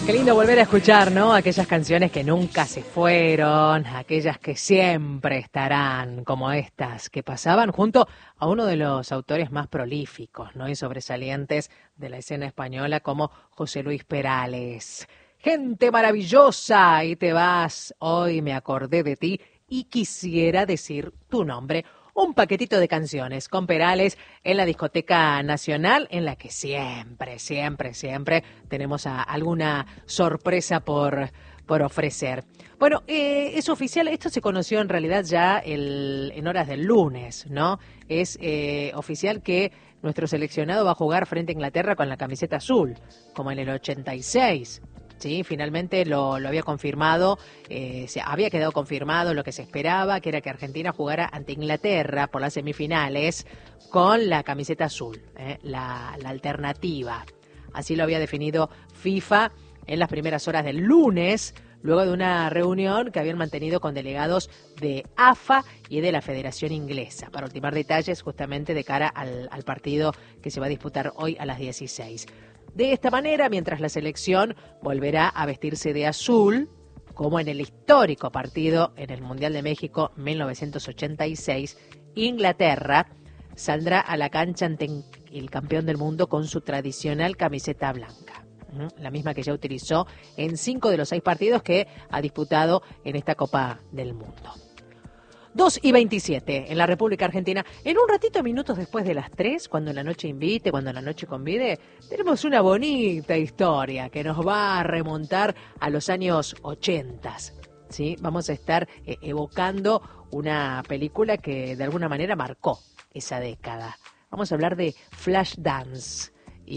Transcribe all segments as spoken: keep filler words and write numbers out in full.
Qué lindo volver a escuchar, ¿no? Aquellas canciones que nunca se fueron, aquellas que siempre estarán, como estas que pasaban junto a uno de los autores más prolíficos, ¿no? Y sobresalientes de la escena española como José Luis Perales. Gente maravillosa, ahí te vas, hoy me acordé de ti y quisiera decir tu nombre. Un paquetito de canciones con Perales en la Discoteca Nacional, en la que siempre, siempre, siempre tenemos a alguna sorpresa por, por ofrecer. Bueno, eh, es oficial, esto se conoció en realidad ya el, en horas del lunes, ¿no? Es eh, oficial que nuestro seleccionado va a jugar frente a Inglaterra con la camiseta azul, como en el ochenta y seis. Sí, finalmente lo, lo había confirmado, eh, se había quedado confirmado lo que se esperaba, que era que Argentina jugara ante Inglaterra por las semifinales con la camiseta azul, eh, la, la alternativa. Así lo había definido FIFA en las primeras horas del lunes, luego de una reunión que habían mantenido con delegados de A F A y de la Federación Inglesa, para ultimar detalles justamente de cara al, al partido que se va a disputar hoy a las dieciséis. De esta manera, mientras la selección volverá a vestirse de azul, como en el histórico partido en el Mundial de México mil novecientos ochenta y seis, Inglaterra saldrá a la cancha ante el campeón del mundo con su tradicional camiseta blanca, la misma que ya utilizó en cinco de los seis partidos que ha disputado en esta Copa del Mundo. dos y veintisiete en la República Argentina. En un ratito, minutos después de las tres, cuando la noche invite, cuando la noche convide, tenemos una bonita historia que nos va a remontar a los años ochenta. ¿Sí? Vamos a estar eh, evocando una película que de alguna manera marcó esa década. Vamos a hablar de Flashdance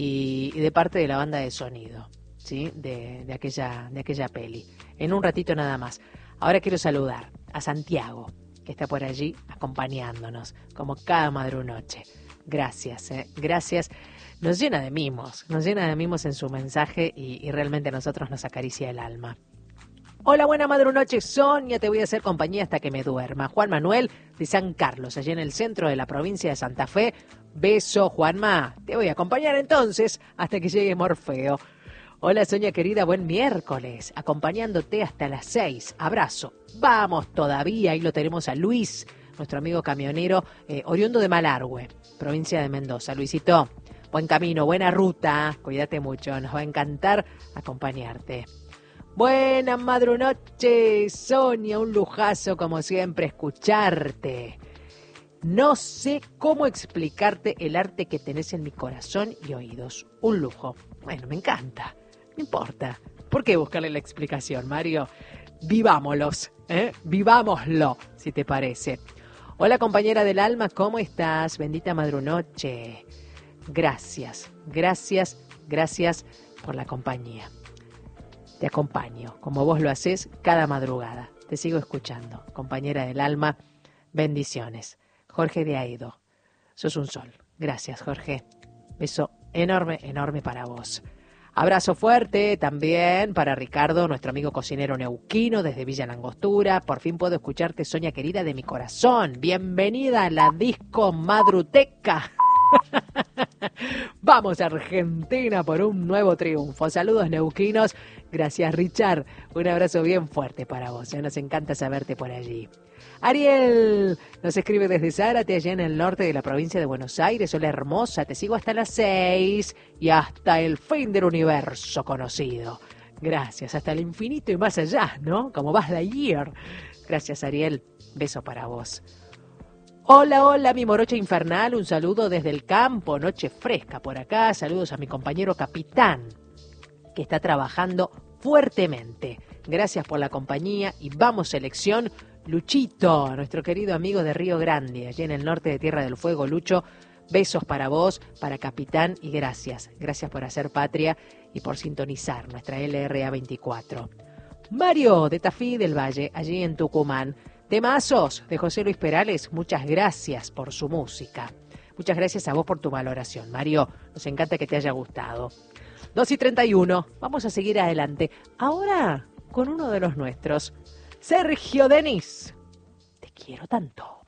y, y de parte de la banda de sonido, ¿sí? de, de, aquella, de aquella peli. En un ratito nada más. Ahora quiero saludar a Santiago, que está por allí acompañándonos, como cada madrunoche. Gracias, eh, gracias. Nos llena de mimos, nos llena de mimos en su mensaje y, y realmente a nosotros nos acaricia el alma. Hola, buena madrunoche, Sonia, te voy a hacer compañía hasta que me duerma. Juan Manuel de San Carlos, allí en el centro de la provincia de Santa Fe. Beso, Juanma, te voy a acompañar entonces hasta que llegue Morfeo. Hola, Sonia querida, buen miércoles, acompañándote hasta las seis. Abrazo. Vamos todavía, ahí lo tenemos a Luis, nuestro amigo camionero, eh, oriundo de Malargüe, provincia de Mendoza. Luisito, buen camino, buena ruta, cuídate mucho, nos va a encantar acompañarte. Buena madrunoche, Sonia, un lujazo como siempre escucharte. No sé cómo explicarte el arte que tenés en mi corazón y oídos. Un lujo. Bueno, me encanta. No importa. ¿Por qué buscarle la explicación, Mario? Vivámoslos, ¿eh? Vivámoslo, si te parece. Hola, compañera del alma, ¿cómo estás? Bendita madrunoche. Gracias, gracias, gracias por la compañía. Te acompaño, como vos lo haces cada madrugada. Te sigo escuchando, compañera del alma. Bendiciones. Jorge de Aedo. Sos un sol. Gracias, Jorge. Beso enorme, enorme para vos. Abrazo fuerte también para Ricardo, nuestro amigo cocinero neuquino desde Villa Langostura. Por fin puedo escucharte, Sonia querida de mi corazón. Bienvenida a la Disco Madruteca. Vamos a Argentina por un nuevo triunfo. Saludos neuquinos. Gracias, Richard. Un abrazo bien fuerte para vos. Nos encanta saberte por allí. Ariel nos escribe desde Zárate, allá en el norte de la provincia de Buenos Aires. Hola, hermosa, te sigo hasta las seis y hasta el fin del universo conocido. Gracias, hasta el infinito y más allá, ¿no? Como Buzz Lightyear. Gracias, Ariel. Beso para vos. Hola, hola, mi morocha infernal. Un saludo desde el campo. Noche fresca por acá. Saludos a mi compañero capitán, que está trabajando fuertemente. Gracias por la compañía y vamos selección. Luchito, nuestro querido amigo de Río Grande, allí en el norte de Tierra del Fuego. Lucho, besos para vos, para Capitán y gracias. Gracias por hacer patria y por sintonizar nuestra L R A veinticuatro. Mario de Tafí del Valle, allí en Tucumán. Temazos de José Luis Perales, muchas gracias por su música. Muchas gracias a vos por tu valoración, Mario. Nos encanta que te haya gustado. dos y treinta y uno, vamos a seguir adelante. Ahora con uno de los nuestros. Sergio Denis, te quiero tanto.